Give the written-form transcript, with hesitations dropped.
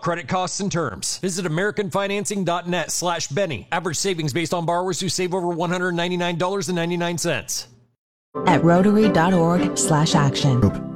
credit costs and terms. Visit americanfinancing.net/Benny. Average savings based on borrowers who save over $199.99. At Rotary.org/action.